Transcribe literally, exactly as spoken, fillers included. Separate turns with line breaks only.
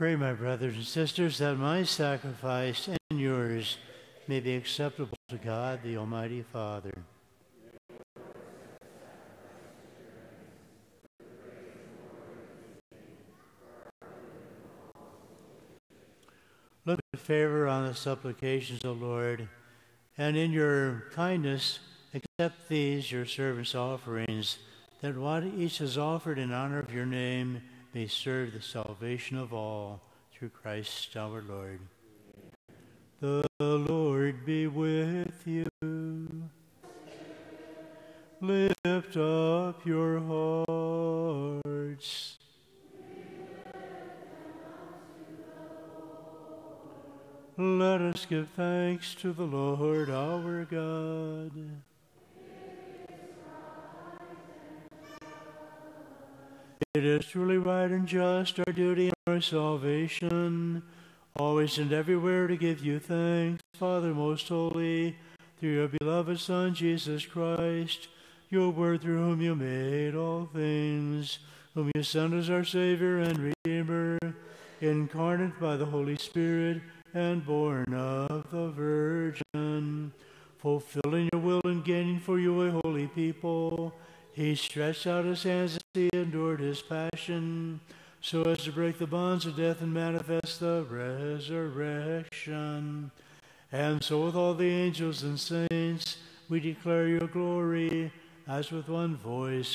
Pray, my brothers and sisters, that my sacrifice and yours may be acceptable to God, the Almighty Father. Look with favor on the supplications, O Lord, and in your kindness accept these, your servants' offerings, that what each has offered in honor of your name may serve the salvation of all, through Christ our Lord. The Lord be with you. Lift up your hearts. Let us give thanks to the Lord our God. It is truly right and just, our duty and our salvation, always and everywhere to give you thanks, Father most holy, through your beloved Son, Jesus Christ, your word through whom you made all things, whom you sent as our Savior and Redeemer, incarnate by the Holy Spirit and born of the Virgin, fulfilling your will and gaining for you a holy people. He stretched out his hands as he endured his passion, so as to break the bonds of death and manifest the resurrection. And so with all the angels and saints, we declare your glory, as with one voice